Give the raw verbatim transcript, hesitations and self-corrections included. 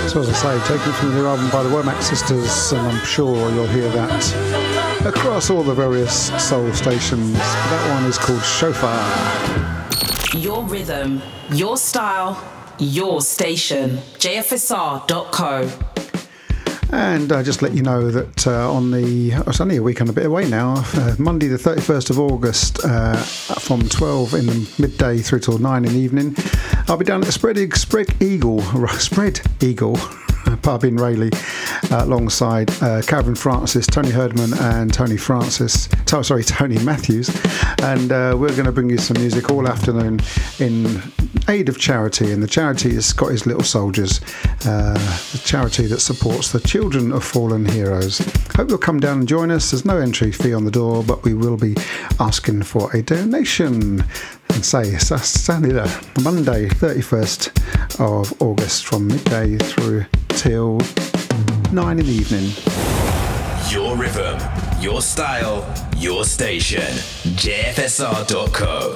So as I say, taken from the album by the Womack Sisters, and I'm sure you'll hear that across all the various soul stations. But that one is called Shofar. Your rhythm, your style, your station. J F S R dot co. And I uh, just let you know that uh, on the, oh, it's only a week and a bit away now, uh, Monday the thirty-first of August, uh, from twelve in the midday through till nine in the evening, I'll be down at the Spread, Spread Eagle, Spread Eagle pub in Rayleigh, uh, alongside uh, Calvin Francis, Tony Herdman and Tony Francis, oh, sorry, Tony Matthews. And uh, we're going to bring you some music all afternoon in aid of charity, and the charity is Scottish Little Soldiers, uh, the charity that supports the children of fallen heroes. Hope you'll come down and join us. There's no entry fee on the door, but we will be asking for a donation. And say it's Saturday, Monday thirty-first of August from midday through till nine in the evening. Your rhythm, your style, your station. J F S R dot co.